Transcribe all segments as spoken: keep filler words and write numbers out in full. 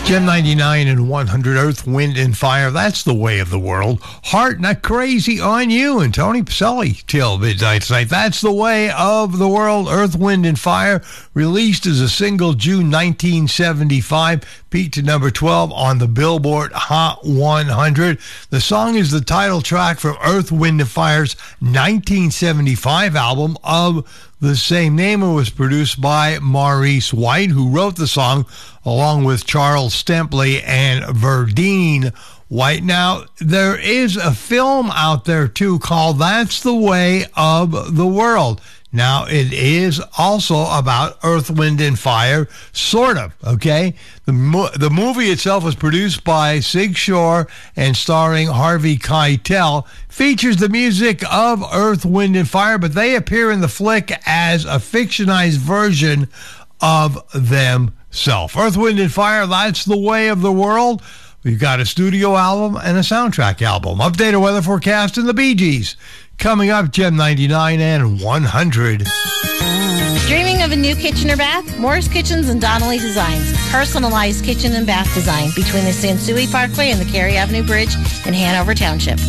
Gem ninety-nine and one hundred, Earth, Wind, and Fire. That's the way of the world. Heart Not Crazy on You and Tony Pacelli till midnight tonight. That's the way of the world. Earth, Wind, and Fire, released as a single June nineteen seventy-five, peaked to number twelve on the Billboard Hot one hundred. The song is the title track from Earth, Wind, and Fire's nineteen seventy-five album of the same name. It was produced by Maurice White, who wrote the song along with Charles Stempley and Verdine White. Now, there is a film out there, too, called That's the Way of the World. Now, it is also about Earth, Wind, and Fire, sort of, okay? The mo- the movie itself was produced by Sig Shore and starring Harvey Keitel. Features the music of Earth, Wind, and Fire, but they appear in the flick as a fictionized version of themselves. Earth, Wind, and Fire, That's the Way of the World. We've got a studio album and a soundtrack album. Updated weather forecast in the Bee Gees. Coming up, Gem ninety-nine and one hundred. Dreaming of a new kitchen or bath? Morris Kitchens and Donnelly Designs. Personalized kitchen and bath design between the Sansui Parkway and the Cary Avenue Bridge in Hanover Township.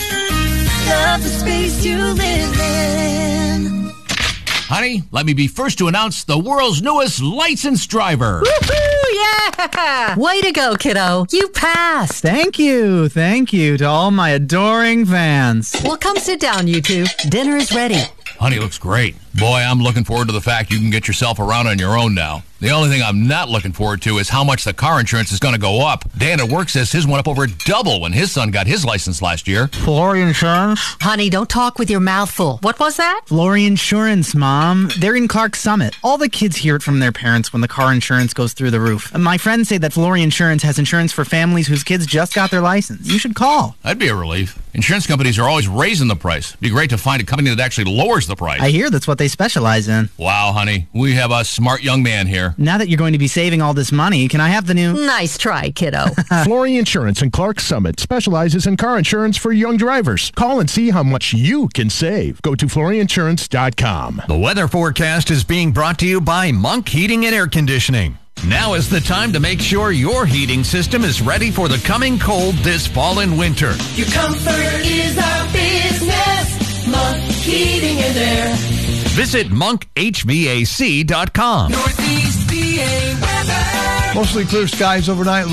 Love the space you live in. Honey, let me be first to announce the world's newest licensed driver. Woohoo! Yeah! Way to go, kiddo. You passed. Thank you. Thank you to all my adoring fans. Well, come sit down, you two. Dinner is ready. Honey looks great. Boy, I'm looking forward to the fact you can get yourself around on your own now. The only thing I'm not looking forward to is how much the car insurance is going to go up. Dan at work says his went up over double when his son got his license last year. Flory Insurance? Honey, don't talk with your mouth full. What was that? Flory Insurance, Mom. They're in Clark Summit. All the kids hear it from their parents when the car insurance goes through the roof. And my friends say that Flory Insurance has insurance for families whose kids just got their license. You should call. That'd be a relief. Insurance companies are always raising the price. It'd be great to find a company that actually lowers the price. I hear that's what they specialize in. Wow, honey. We have a smart young man here. Now that you're going to be saving all this money, can I have the new... Nice try, kiddo. Flory Insurance in Clark Summit specializes in car insurance for young drivers. Call and see how much you can save. Go to flory insurance dot com. The weather forecast is being brought to you by Monk Heating and Air Conditioning. Now is the time to make sure your heating system is ready for the coming cold this fall and winter. Your comfort is our business. Monk Heating and Air. Visit monk h v a c dot com. Northeast P A weather. Mostly clear skies overnight.